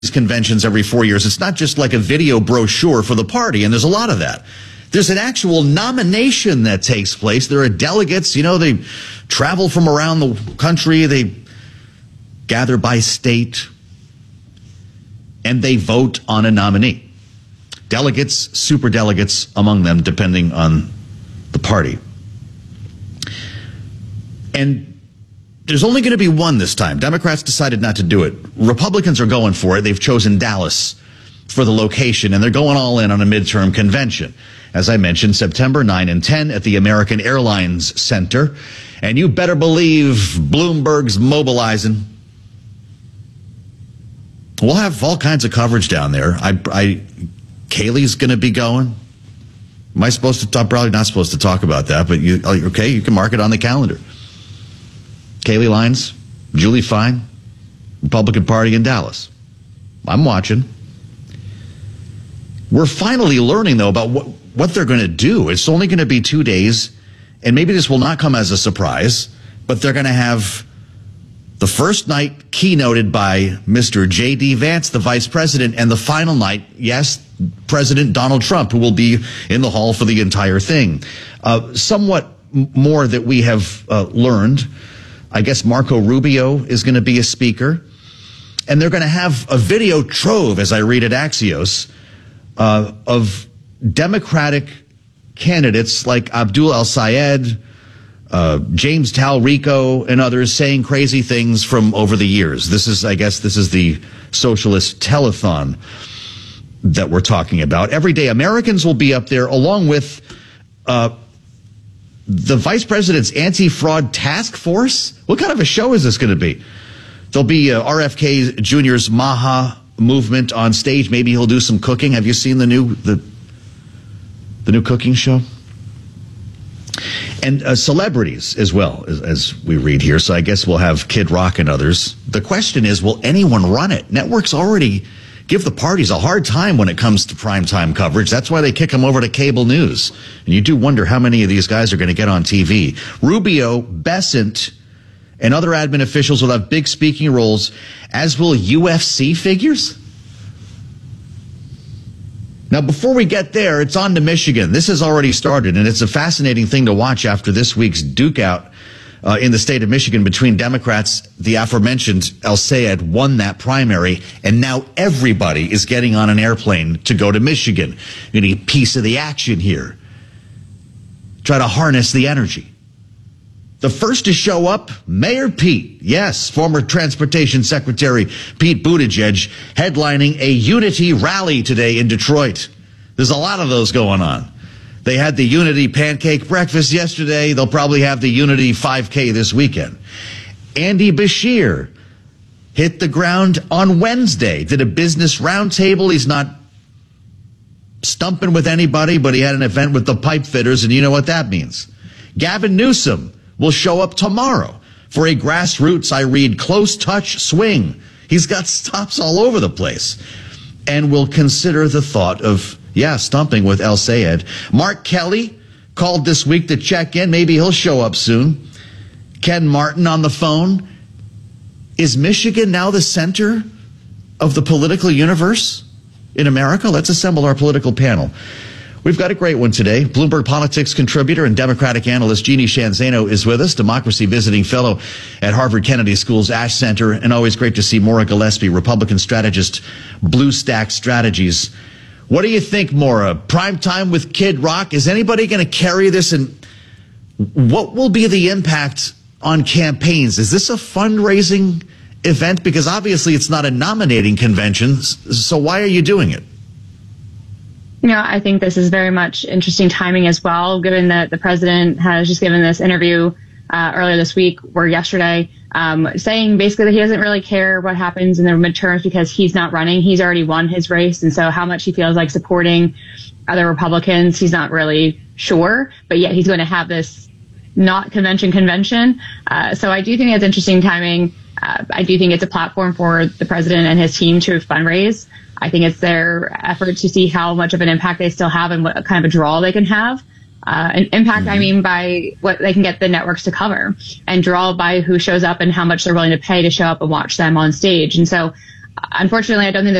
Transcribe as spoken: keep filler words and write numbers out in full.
conventions every four years. It's not just like a video brochure for the party, and there's a lot of that. There's an actual nomination that takes place. There are delegates, you know, they travel from around the country, they gather by state, and they vote on a nominee. Delegates, superdelegates among them, depending on the party. And there's only going to be one this time. Democrats decided not to do it. Republicans are going for it. They've chosen Dallas for the location, and they're going all in on a midterm convention. As I mentioned, September ninth and tenth at the American Airlines Center. And you better believe Bloomberg's mobilizing. We'll have all kinds of coverage down there. I, I, Kayleigh's going to be going. Am I supposed to talk? Probably not supposed to talk about that, but you, okay, you can mark it on the calendar. Kayleigh Lyons, Julie Fine, Republican Party in Dallas. I'm watching. We're finally learning, though, about what, what they're going to do. It's only going to be two days, and maybe this will not come as a surprise, but they're going to have the first night keynoted by Mister J D. Vance, the vice president, and the final night, yes, President Donald Trump, who will be in the hall for the entire thing. Uh, somewhat more that we have uh, learned. I guess Marco Rubio is going to be a speaker. And they're going to have a video trove, as I read at Axios, uh, of Democratic candidates like Abdul El-Sayed, uh, James Talrico, and others saying crazy things from over the years. This is, I guess, this is the socialist telethon that we're talking about. Everyday Americans will be up there, along with uh the vice president's anti-fraud task force. What kind of a show is this going to be? There'll be uh, R F K Junior's Maha movement on stage. Maybe he'll do some cooking. Have you seen the new the the new cooking show? And uh, celebrities as well, as, as we read here. So I guess we'll have Kid Rock and others. The question is, will anyone run it? Networks already give the parties a hard time when it comes to primetime coverage. That's why they kick them over to cable news. And you do wonder how many of these guys are going to get on T V. Rubio, Bessent, and other admin officials will have big speaking roles, as will U F C figures. Now, before we get there, it's on to Michigan. This has already started, and it's a fascinating thing to watch after this week's duke out Uh, in the state of Michigan between Democrats. The aforementioned El-Sayed won that primary, and now everybody is getting on an airplane to go to Michigan. You need a piece of the action here. Try to harness the energy. The first to show up, Mayor Pete. Yes, former Transportation Secretary Pete Buttigieg headlining a unity rally today in Detroit. There's a lot of those going on. They had the Unity Pancake Breakfast yesterday. They'll probably have the Unity five K this weekend. Andy Beshear hit the ground on Wednesday. Did a business roundtable. He's not stumping with anybody, but he had an event with the pipe fitters, and you know what that means. Gavin Newsom will show up tomorrow for a grassroots, I read, close touch swing. He's got stops all over the place, and will consider the thought of Yeah, stumping with El-Sayed. Mark Kelly called this week to check in. Maybe he'll show up soon. Ken Martin on the phone. Is Michigan now the center of the political universe in America? Let's assemble our political panel. We've got a great one today. Bloomberg Politics contributor and Democratic analyst Jeannie Sheehan Zaino is with us, Democracy visiting fellow at Harvard Kennedy School's Ash Center, and always great to see Maura Gillespie, Republican strategist, BlueStack Strategies. What do you think, Maura? Prime time with Kid Rock? Is anybody going to carry this? And what will be the impact on campaigns? Is this a fundraising event? Because obviously it's not a nominating convention. So why are you doing it? You know, I think this is very much interesting timing as well, given that the president has just given this interview uh, earlier this week or yesterday, um, saying basically that he doesn't really care what happens in the midterms because he's not running. He's already won his race. And so how much he feels like supporting other Republicans, he's not really sure. But yet he's going to have this not convention convention. Uh, so I do think it's interesting timing. Uh, I do think it's a platform for the president and his team to fundraise. I think it's their effort to see how much of an impact they still have and what kind of a draw they can have. Uh, and impact, I mean, by what they can get the networks to cover, and draw by who shows up and how much they're willing to pay to show up and watch them on stage. And so unfortunately, I don't think